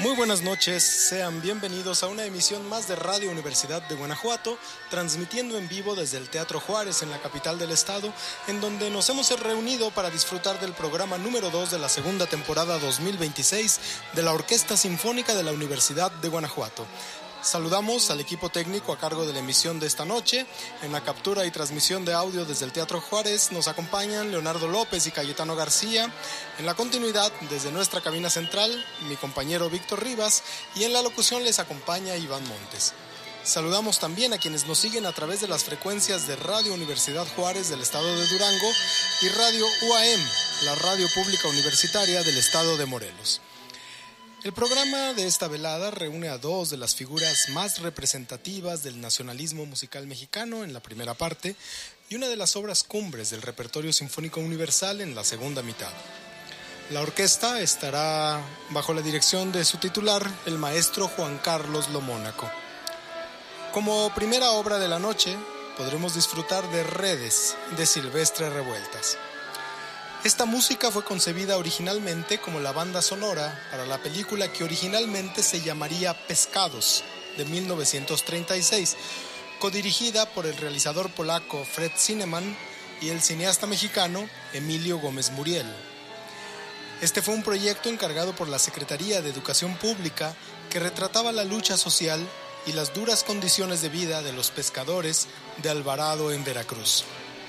Muy buenas noches, sean bienvenidos a una emisión más de Radio Universidad de Guanajuato, transmitiendo en vivo desde el Teatro Juárez en la capital del estado, en donde nos hemos reunido para disfrutar del programa número 2 de la segunda temporada 2026 de la Orquesta Sinfónica de la Universidad de Guanajuato. Saludamos al equipo técnico a cargo de la emisión de esta noche. En la captura y transmisión de audio desde el Teatro Juárez nos acompañan Leonardo López y Cayetano García. En la continuidad, desde nuestra cabina central, mi compañero Víctor Rivas, y en la locución les acompaña Iván Montes. Saludamos también a quienes nos siguen a través de las frecuencias de Radio Universidad Juárez del estado de Durango y Radio UAM, la radio pública universitaria del estado de Morelos. El programa de esta velada reúne a dos de las figuras más representativas del nacionalismo musical mexicano en la primera parte y una de las obras cumbres del repertorio sinfónico universal en la segunda mitad. La orquesta estará bajo la dirección de su titular, el maestro Juan Carlos Lomónaco. Como primera obra de la noche, podremos disfrutar de Redes, de Silvestre Revueltas. Esta música fue concebida originalmente como la banda sonora para la película que originalmente se llamaría Pescados, de 1936, codirigida por el realizador polaco Fred Zinnemann y el cineasta mexicano Emilio Gómez Muriel. Este fue un proyecto encargado por la Secretaría de Educación Pública que retrataba la lucha social y las duras condiciones de vida de los pescadores de Alvarado en Veracruz.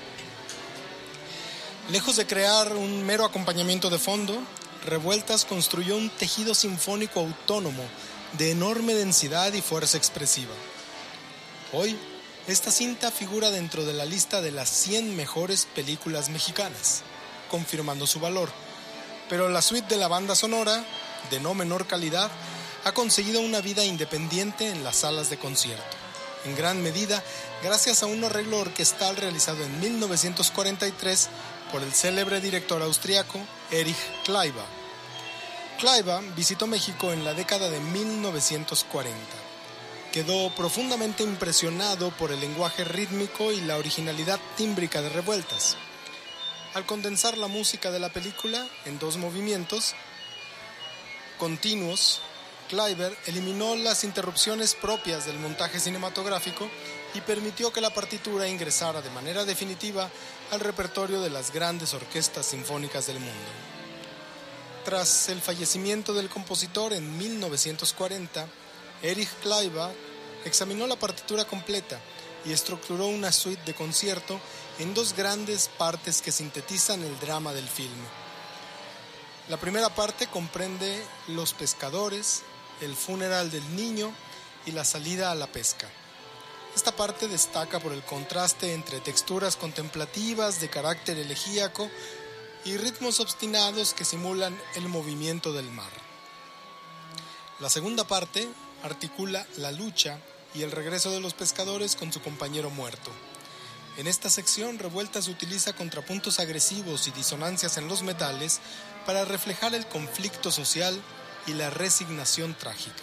Lejos de crear un mero acompañamiento de fondo, Revueltas construyó un tejido sinfónico autónomo de enorme densidad y fuerza expresiva. Hoy, esta cinta figura dentro de la lista de las 100 mejores películas mexicanas, confirmando su valor. Pero la suite de la banda sonora, de no menor calidad, ha conseguido una vida independiente en las salas de concierto, en gran medida gracias a un arreglo orquestal realizado en 1943 por el célebre director austriaco Erich Kleiber. Kleiber visitó México en la década de 1940. Quedó profundamente impresionado por el lenguaje rítmico y la originalidad tímbrica de Revueltas. Al condensar la música de la película en 2 movimientos continuos, Kleiber eliminó las interrupciones propias del montaje cinematográfico y permitió que la partitura ingresara de manera definitiva al repertorio de las grandes orquestas sinfónicas del mundo. Tras el fallecimiento del compositor en 1940, Erich Kleiber examinó la partitura completa y estructuró una suite de concierto en 2 grandes partes que sintetizan el drama del filme. La primera parte comprende Los pescadores, el funeral del niño y la salida a la pesca. Esta parte destaca por el contraste entre texturas contemplativas de carácter elegíaco y ritmos obstinados que simulan el movimiento del mar. La segunda parte articula la lucha y el regreso de los pescadores con su compañero muerto. En esta sección, Revueltas utiliza contrapuntos agresivos y disonancias en los metales para reflejar el conflicto social y la resignación trágica.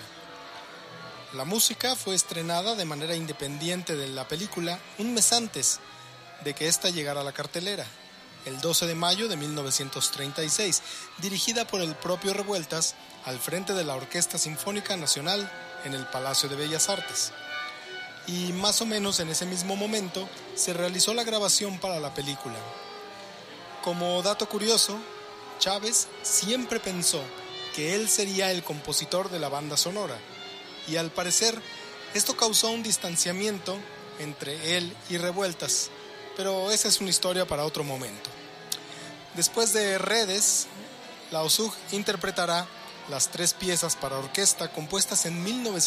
La música fue estrenada de manera independiente de la película un mes antes de que ésta llegara a la cartelera, el 12 de mayo de 1936, dirigida por el propio Revueltas al frente de la Orquesta Sinfónica Nacional en el Palacio de Bellas Artes. Y más o menos en ese mismo momento se realizó la grabación para la película. Como dato curioso, Chávez siempre pensó que él sería el compositor de la banda sonora, y al parecer esto causó un distanciamiento entre él y Revueltas, pero esa es una historia para otro momento. Después de Redes, la OSUG interpretará las 3 piezas para orquesta compuestas en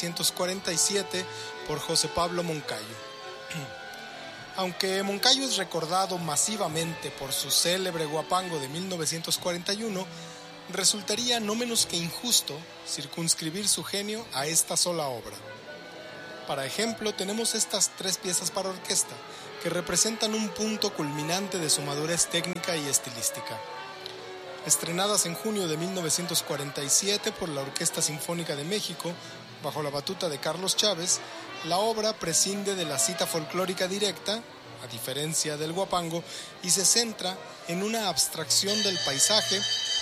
1947 por José Pablo Moncayo. Aunque Moncayo es recordado masivamente por su célebre guapango de 1941, resultaría no menos que injusto circunscribir su genio a esta sola obra. Para ejemplo, tenemos estas 3 piezas para orquesta, que representan un punto culminante de su madurez técnica y estilística. Estrenadas en junio de 1947 por la Orquesta Sinfónica de México, bajo la batuta de Carlos Chávez, la obra prescinde de la cita folclórica directa, a diferencia del guapango, y se centra en una abstracción del paisaje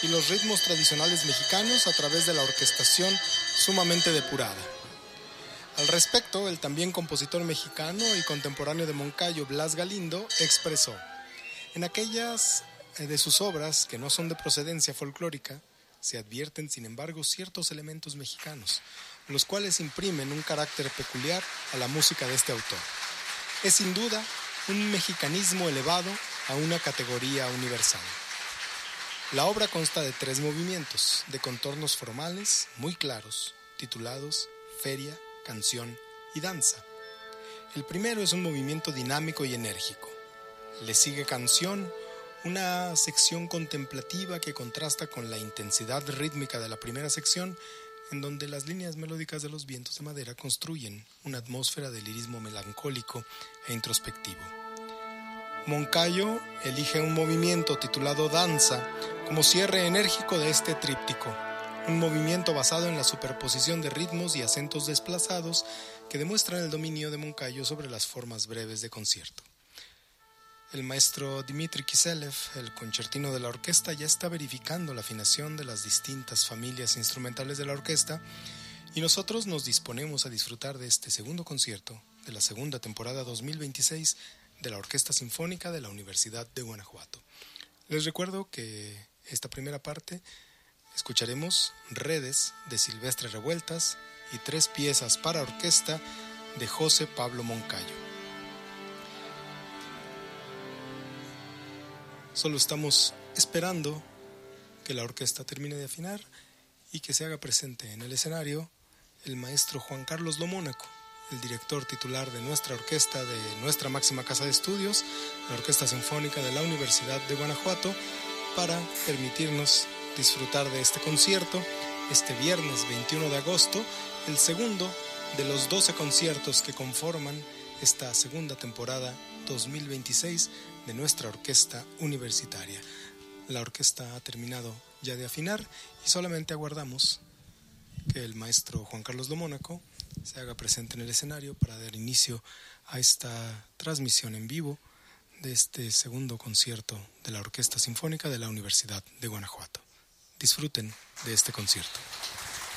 y los ritmos tradicionales mexicanos a través de la orquestación sumamente depurada. Al respecto, el también compositor mexicano y contemporáneo de Moncayo, Blas Galindo, expresó: en aquellas de sus obras que no son de procedencia folclórica, se advierten sin embargo ciertos elementos mexicanos, los cuales imprimen un carácter peculiar a la música de este autor. Es sin duda un mexicanismo elevado a una categoría universal. La obra consta de 3 movimientos, de contornos formales muy claros, titulados Feria, Canción y Danza. El primero es un movimiento dinámico y enérgico. Le sigue Canción, una sección contemplativa que contrasta con la intensidad rítmica de la primera sección, en donde las líneas melódicas de los vientos de madera construyen una atmósfera de lirismo melancólico e introspectivo. Moncayo elige un movimiento titulado Danza como cierre enérgico de este tríptico, un movimiento basado en la superposición de ritmos y acentos desplazados que demuestran el dominio de Moncayo sobre las formas breves de concierto. El maestro Dmitri Kiselev, el concertino de la orquesta, ya está verificando la afinación de las distintas familias instrumentales de la orquesta y nosotros nos disponemos a disfrutar de este segundo concierto de la segunda temporada 2026 de la Orquesta Sinfónica de la Universidad de Guanajuato. Les recuerdo que esta primera parte escucharemos Redes de Silvestre Revueltas y 3 piezas para orquesta de José Pablo Moncayo. Solo estamos esperando que la orquesta termine de afinar y que se haga presente en el escenario el maestro Juan Carlos Lomónaco, el director titular de nuestra orquesta, de nuestra máxima casa de estudios, la Orquesta Sinfónica de la Universidad de Guanajuato, para permitirnos disfrutar de este concierto este viernes 21 de agosto, el segundo de los 12 conciertos que conforman esta segunda temporada 2026 de nuestra orquesta universitaria. La orquesta ha terminado ya de afinar y solamente aguardamos que el maestro Juan Carlos Lomónaco se haga presente en el escenario para dar inicio a esta transmisión en vivo de este segundo concierto de la Orquesta Sinfónica de la Universidad de Guanajuato. Disfruten de este concierto.